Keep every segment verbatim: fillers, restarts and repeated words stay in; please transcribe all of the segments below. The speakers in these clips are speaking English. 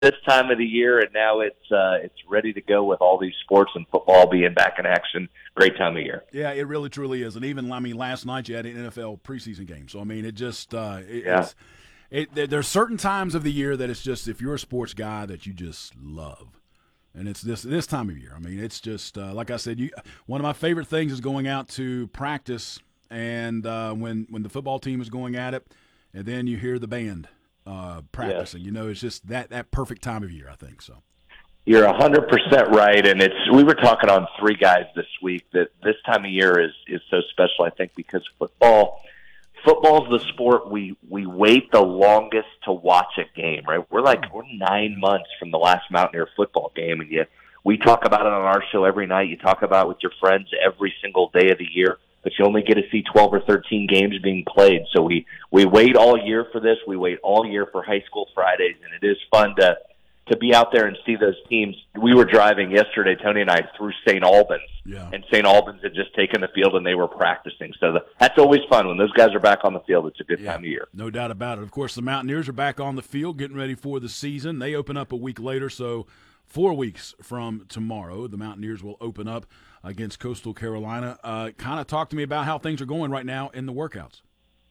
this time of the year, and now it's uh, it's ready to go with all these sports and football being back in action. Great time of year. Yeah, it really truly is. And even, I mean, last night you had an N F L preseason game. So, I mean, it just uh, it, Yeah. it's it, there- there's certain times of the year that it's just, if you're a sports guy, that you just love. And it's this this time of year. I mean, it's just, uh, like I said, you. One of my favorite things is going out to practice, and uh, when, when the football team is going at it, and then you hear the band uh, practicing. You know, it's just that, that perfect time of year, I think. So. You're one hundred percent right, and it's. We were talking on Three Guys this week that this time of year is, is so special, I think, because football – Football's the sport we, we wait the longest to watch a game, right? We're like we're nine months from the last Mountaineer football game, and yet we talk about it on our show every night. You talk about it with your friends every single day of the year, but you only get to see twelve or thirteen games being played. So we, we wait all year for this. We wait all year for High School Fridays, and it is fun to to be out there and see those teams. We were driving yesterday, Tony and I, through Saint Albans, Yeah. and Saint Albans had just taken the field and they were practicing. So the, that's always fun. When those guys are back on the field, it's a good Yeah, time of year. no doubt about it. Of course, the Mountaineers are back on the field getting ready for the season. They open up a week later, so four weeks from tomorrow, the Mountaineers will open up against Coastal Carolina. Uh, kind of talk to me about how things are going right now in the workouts.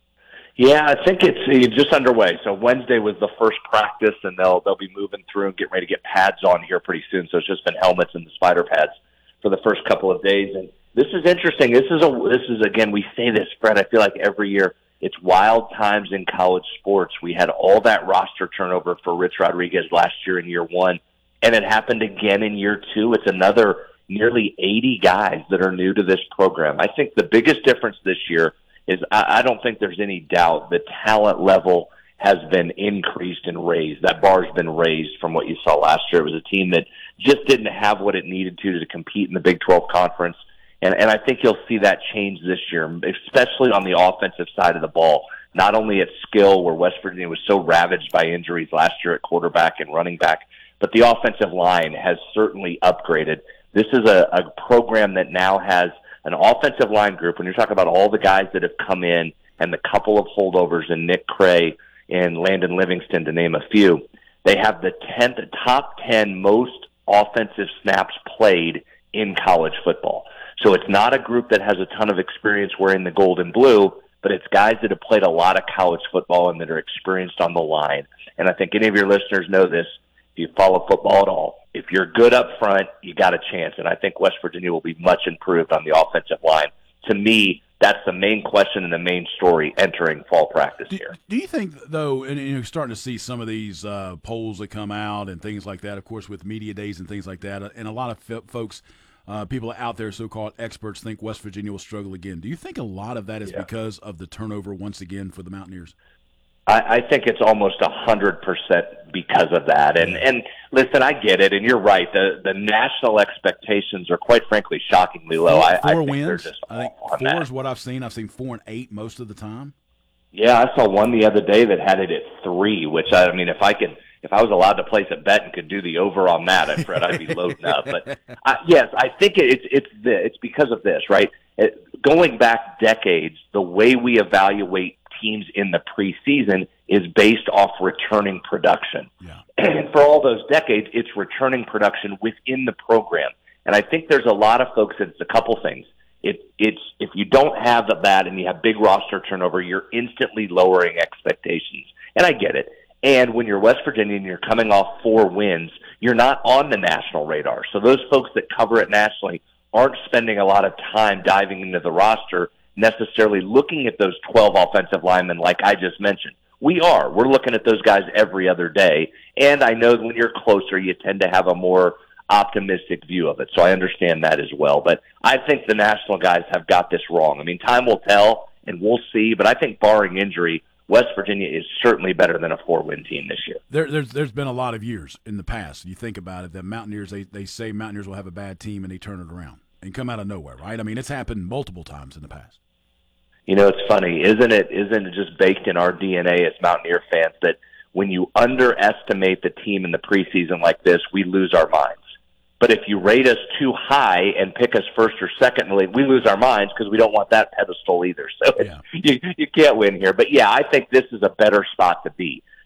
Yeah, I think it's uh, just underway. So Wednesday was the first practice, and they'll they'll be moving through and getting ready to get pads on here pretty soon. So it's just been helmets and the spider pads for the first couple of days. And this is interesting. This is a this is again we say this, Fred. I feel like every year it's wild times in college sports. We had all that roster turnover for Rich Rodriguez last year in year one, and it happened again in year two. It's another nearly eighty guys that are new to this program. I think the biggest difference this year is I, I don't think there's any doubt the talent level has been increased and raised. That bar's been raised from what you saw last year. It was a team that just didn't have what it needed to to compete in the Big twelve Conference. And, and I think you'll see that change this year, especially on the offensive side of the ball. Not only at skill, where West Virginia was so ravaged by injuries last year at quarterback and running back, but the offensive line has certainly upgraded. This is a, a program that now has an offensive line group. When you're talking about all the guys that have come in and the couple of holdovers and Nick Cray and Landon Livingston, to name a few, they have the tenth, top ten most offensive snaps played in college football. So it's not a group that has a ton of experience wearing the gold and blue, but it's guys that have played a lot of college football and that are experienced on the line. And I think any of your listeners know this. If you follow football at all, if you're good up front, you got a chance. And I think West Virginia will be much improved on the offensive line. To me, that's the main question and the main story entering fall practice do, here. Do you think, though, and you're starting to see some of these uh, polls that come out and things like that, of course, with media days and things like that, and a lot of f- folks, uh, people out there, so-called experts, think West Virginia will struggle again. Do you think a lot of that is Yeah. because of the turnover once again for the Mountaineers? I, I think it's almost a hundred percent because of that. And and listen, I get it, and you're right. The the national expectations are quite frankly shockingly low. Four, I, four I think wins. they're just I think off on four that. is what I've seen. I've seen four and eight most of the time. Yeah, I saw one the other day that had it at three. Which I mean, if I could, if I was allowed to place a bet and could do the over on that, I Fred, I'd be loading up. But uh, yes, I think it, it's it's the, it's because of this, right? It, going back decades, the way we evaluate teams in the preseason is based off returning production. Yeah. And for all those decades, it's returning production within the program. And I think there's a lot of folks, it's a couple things. It, it's if you don't have that and you have big roster turnover, you're instantly lowering expectations. And I get it. And when you're West Virginia and you're coming off four wins, you're not on the national radar. So those folks that cover it nationally aren't spending a lot of time diving into the roster, necessarily looking at those twelve offensive linemen like I just mentioned. We are. We're looking at those guys every other day. And I know when you're closer, you tend to have a more optimistic view of it. So I understand that as well. But I think the national guys have got this wrong. I mean, time will tell, and we'll see. But I think barring injury, West Virginia is certainly better than a four-win team this year. There, there's there's been a lot of years in the past. You think about it, that Mountaineers, they, they say Mountaineers will have a bad team, and they turn it around and come out of nowhere, right? I mean, it's happened multiple times in the past. You know, it's funny, isn't it? Isn't it just baked in our D N A as Mountaineer fans that when you underestimate the team in the preseason like this, we lose our minds. But if you rate us too high and pick us first or second in the league, we lose our minds because we don't want that pedestal either. So Yeah. you, you can't win here. But, yeah, I think this is a better spot to be.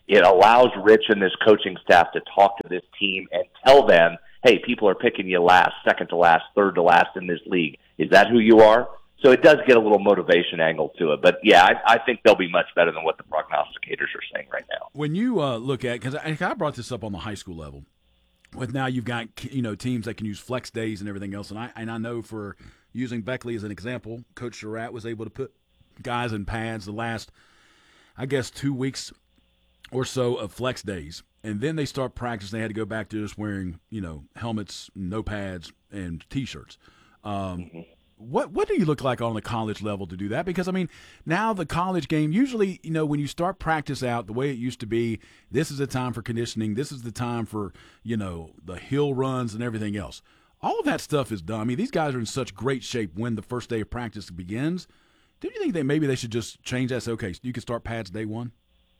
it allows Rich and this coaching staff to talk to this team and tell them, hey, people are picking you last, second to last, third to last in this league. Is that who you are? So it does get a little motivation angle to it. But, yeah, I, I think they'll be much better than what the prognosticators are saying right now. When you uh, look at – because I, I brought this up on the high school level. With now you've got, you know, teams that can use flex days and everything else. And I and I know for using Beckley as an example, Coach Surratt was able to put guys in pads the last, I guess, two weeks or so of flex days. And then they start practice. They had to go back to just wearing, you know, helmets, no pads, and T-shirts. Um, mm-hmm. What what do you look like on the college level to do that? Because, I mean, now the college game, usually, you know, when you start practice out the way it used to be, this is the time for conditioning, this is the time for, you know, the hill runs and everything else. All of that stuff is done. I mean, these guys are in such great shape when the first day of practice begins. Do you think that maybe they should just change that? Say, okay, you can start pads day one?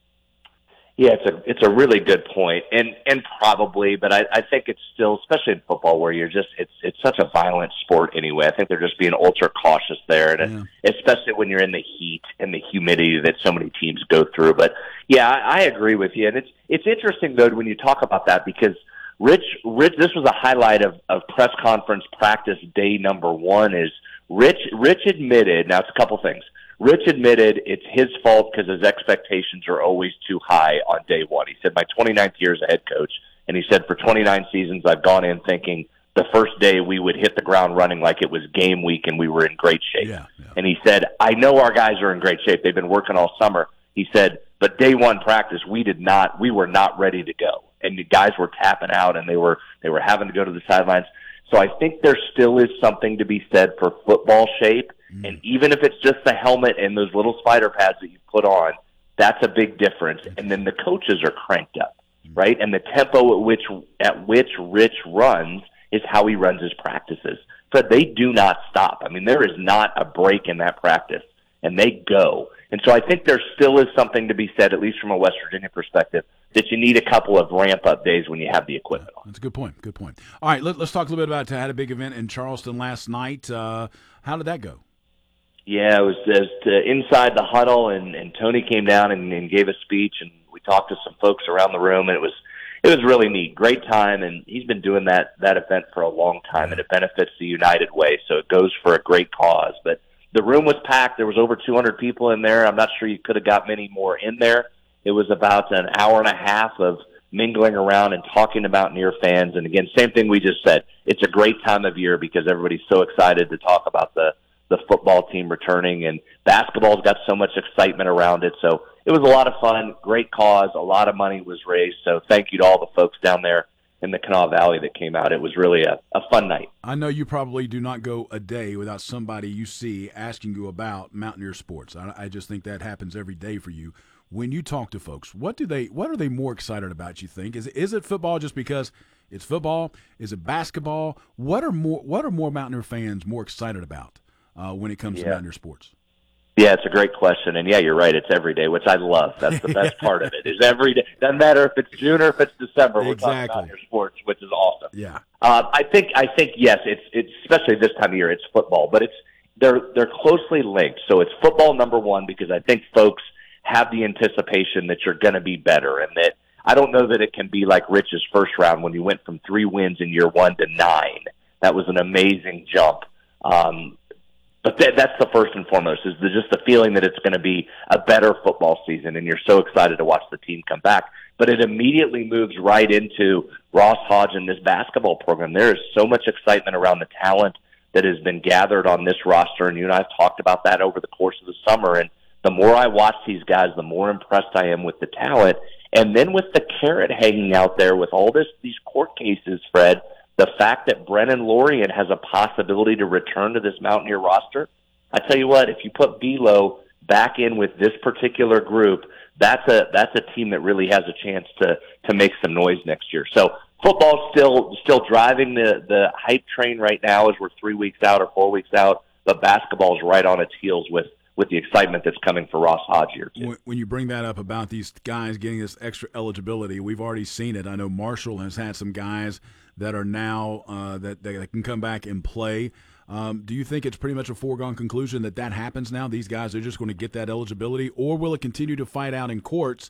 Yeah, it's a it's a really good point, and and probably, but I, I think it's still, especially in football, where you're just it's it's such a violent sport anyway. I think they're just being ultra cautious there, and yeah. especially when you're in the heat and the humidity that so many teams go through. But yeah, I, I agree with you, and it's it's interesting though when you talk about that because Rich Rich this was a highlight of of press conference practice day number one is Rich Rich admitted now it's a couple things. Rich admitted it's his fault because his expectations are always too high on day one. He said, my twenty-ninth year as a head coach, and he said, for twenty-nine seasons, I've gone in thinking the first day we would hit the ground running like it was game week and we were in great shape. Yeah, yeah. And he said, I know our guys are in great shape. They've been working all summer. He said, but day one practice, we did not, we were not ready to go. And the guys were tapping out and they were, they were having to go to the sidelines. So I think there still is something to be said for football shape. And even if it's just the helmet and those little spider pads that you put on, that's a big difference. And then the coaches are cranked up, right? And the tempo at which at which Rich runs is how he runs his practices. But they do not stop. I mean, there is not a break in that practice, and they go. And so I think there still is something to be said, at least from a West Virginia perspective, that you need a couple of ramp-up days when you have the equipment on. That's a good point. Good point. All right, let, let's talk a little bit about. I had a big event in Charleston last night. Uh, how did that go? Yeah, it was just uh, inside the huddle, and, and Tony came down and, and gave a speech, and we talked to some folks around the room, and it was it was really neat. Great time, and he's been doing that, that event for a long time, and it benefits the United Way, so it goes for a great cause. But the room was packed. There was over two hundred people in there. I'm not sure you could have got many more in there. It was about an hour and a half of mingling around and talking about near fans. And, again, same thing we just said. It's a great time of year because everybody's so excited to talk about the the football team returning, and basketball's got so much excitement around it. So it was a lot of fun, great cause, a lot of money was raised. So thank you to all the folks down there in the Kanawha Valley that came out. It was really a, a fun night. I know you probably do not go a day without somebody you see asking you about Mountaineer sports. I, I just think that happens every day for you. When you talk to folks, what do they, what are they more excited about, you think? Is it, is it football just because it's football? Is it basketball? What are more, what are more Mountaineer fans more excited about? Uh, when it comes yeah. to Mountaineer sports? Yeah, it's a great question. And, yeah, you're right. It's every day, which I love. That's the best part of it is every day. Doesn't matter if it's June or if it's December. We're exactly. talking Mountaineer sports, which is awesome. Yeah. Uh, I think, I think yes, it's, it's especially this time of year, it's football. But it's they're they're closely linked. So it's football, number one, because I think folks have the anticipation that you're going to be better and that I don't know that it can be like Rich's first round when you went from three wins in year one to nine. That was an amazing jump. Um But that, that's the first and foremost, is the, just the feeling that it's going to be a better football season, and you're so excited to watch the team come back. But it immediately moves right into Ross Hodge and this basketball program. There is so much excitement around the talent that has been gathered on this roster, and you and I have talked about that over the course of the summer. And the more I watch these guys, the more impressed I am with the talent. And then with the carrot hanging out there with all this these court cases, Fred, the fact that Brennan Lorian has a possibility to return to this Mountaineer roster, I tell you what, if you put Belo back in with this particular group, that's a that's a team that really has a chance to to make some noise next year. So football's still still driving the the hype train right now as we're three weeks out or four weeks out, but basketball's right on its heels with with the excitement that's coming for Ross Hodge here too. When you bring that up about these guys getting this extra eligibility, we've already seen it. I know Marshall has had some guys that are now uh, that, that can come back and play. Um, do you think it's pretty much a foregone conclusion that that happens now? These guys are just going to get that eligibility, or will it continue to fight out in courts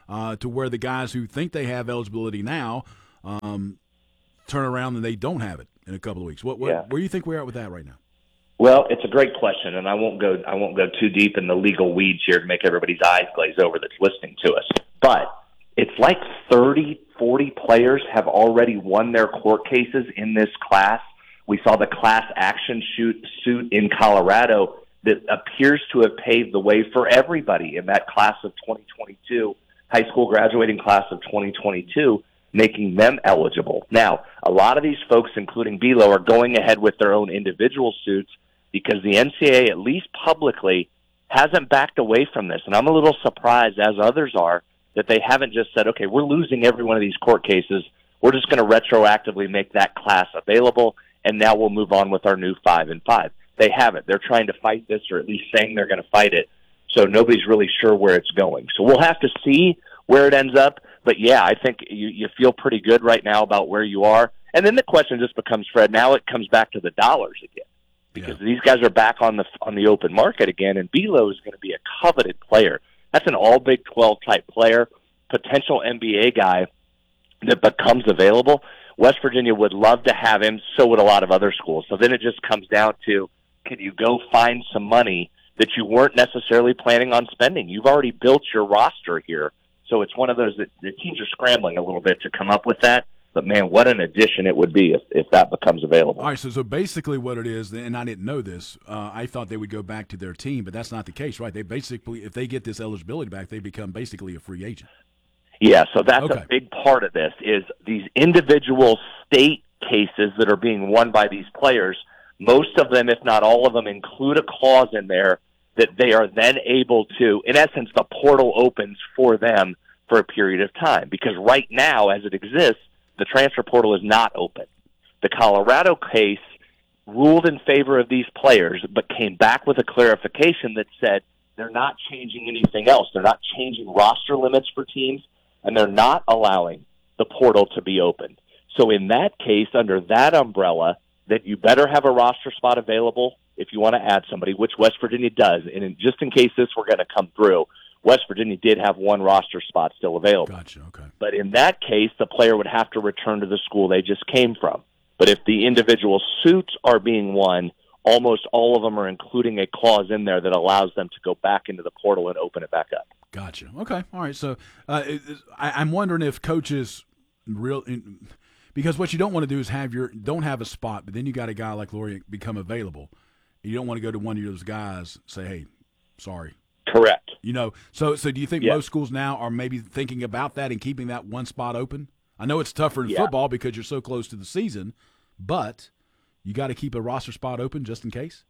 uh, to where the guys who think they have eligibility now um, turn around and they don't have it in a couple of weeks. What, what Yeah. where do you think we're at with that right now? Well, it's a great question, and I won't go. I won't go too deep in the legal weeds here to make everybody's eyes glaze over that's listening to us. But it's like thirty, forty players have already won their court cases in this class. We saw the class action shoot, suit in Colorado that appears to have paved the way for everybody in that class of twenty twenty-two, high school graduating class of twenty twenty-two, making them eligible. Now, a lot of these folks, including B L O, are going ahead with their own individual suits because the N C A A, at least publicly, hasn't backed away from this. And I'm a little surprised, as others are, that they haven't just said, okay, we're losing every one of these court cases. We're just going to retroactively make that class available, and now we'll move on with our new five and five. They haven't. They're trying to fight this, or at least saying they're going to fight it. So nobody's really sure where it's going. So we'll have to see where it ends up. But, yeah, I think you, you feel pretty good right now about where you are. And then the question just becomes, Fred, now it comes back to the dollars again. Because yeah. these guys are back on the on the open market again, and B L O is going to be a coveted player. That's an all Big twelve type player, potential N B A guy that becomes available. West Virginia would love to have him, so would a lot of other schools. So then it just comes down to, can you go find some money that you weren't necessarily planning on spending? You've already built your roster here. So it's one of those that the teams are scrambling a little bit to come up with that. But, man, what an addition it would be if, if that becomes available. All right, so so basically what it is, and I didn't know this, uh, I thought they would go back to their team, but that's not the case, right? They basically, if they get this eligibility back, they become basically a free agent. Yeah, so that's okay. a big part of this is these individual state cases that are being won by these players. Most of them, if not all of them, include a clause in there that they are then able to, in essence, the portal opens for them for a period of time. Because right now, as it exists, the transfer portal is not open. The Colorado case ruled in favor of these players, but came back with a clarification that said they're not changing anything else. They're not changing roster limits for teams, and they're not allowing the portal to be opened. So in that case, under that umbrella, that you better have a roster spot available if you want to add somebody, which West Virginia does. And in, just in case this were going to come through, West Virginia did have one roster spot still available. Gotcha, okay. But in that case, the player would have to return to the school they just came from. But if the individual suits are being won, almost all of them are including a clause in there that allows them to go back into the portal and open it back up. Gotcha. Okay, all right. So uh, I, I'm wondering if coaches real because what you don't want to do is have your don't have a spot, but then you got a guy like Laurie become available. You don't want to go to one of those guys say, "Hey, sorry." Correct. You know, so so do you think yeah. most schools now are maybe thinking about that and keeping that one spot open? I know it's tougher in yeah. football because you're so close to the season, but you got to keep a roster spot open just in case?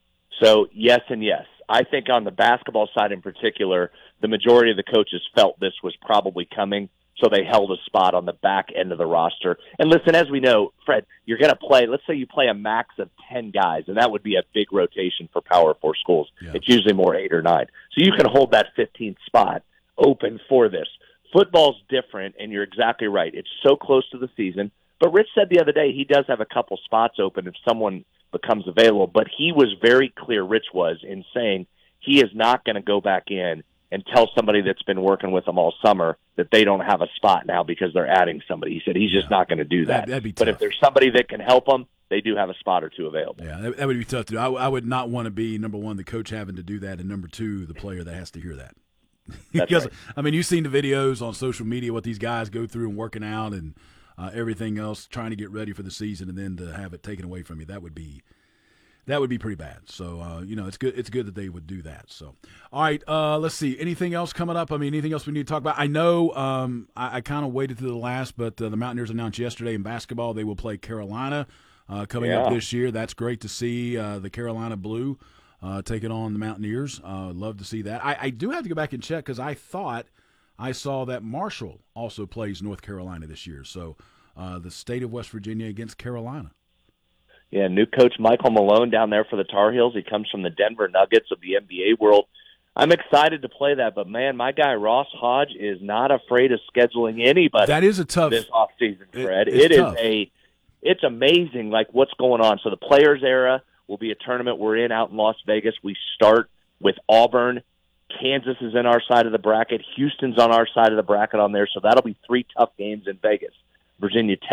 So, yes and yes. I think on the basketball side in particular, the majority of the coaches felt this was probably coming, so they held a spot on the back end of the roster. And listen, as we know, Fred, you're going to play, let's say you play a max of ten guys, and that would be a big rotation for Power Four schools. Yeah. It's usually more eight or nine. So you can hold that fifteenth spot open for this. Football's different, and you're exactly right. It's so close to the season. But Rich said the other day he does have a couple spots open if someone becomes available. But he was very clear, Rich was, in saying he is not going to go back in and tell somebody that's been working with them all summer that they don't have a spot now because they're adding somebody. He said he's just yeah. not going to do that. That'd, that'd be but tough. if there's somebody that can help them, they do have a spot or two available. Yeah, that, that would be tough to do. I, I would not want to be, number one, the coach having to do that, and number two, the player that has to hear that. Because, right. I mean, you've seen the videos on social media, what these guys go through and working out and uh, everything else, trying to get ready for the season, and then to have it taken away from you, that would be that would be pretty bad. So, uh, you know, it's good It's good that they would do that. So, all right, uh, let's see. Anything else coming up? I mean, anything else we need to talk about? I know um, I, I kind of waited to the last, but uh, the Mountaineers announced yesterday in basketball they will play Carolina uh, coming yeah. up this year. That's great to see uh, the Carolina Blue Uh, taking on the Mountaineers. Uh, love to see that. I, I do have to go back and check because I thought I saw that Marshall also plays North Carolina this year. So uh, the state of West Virginia against Carolina. Yeah, new coach Michael Malone down there for the Tar Heels. He comes from the Denver Nuggets of the N B A world. I'm excited to play that, but, man, my guy Ross Hodge is not afraid of scheduling anybody. That is a tough this offseason, Fred. It, it is tough. a it's amazing, like, what's going on. So the Players Era will be a tournament we're in out in Las Vegas. We start with Auburn Kansas is in our side of the bracket. Houston's on our side of the bracket on there, so that'll be three tough games in Vegas. Virginia Tech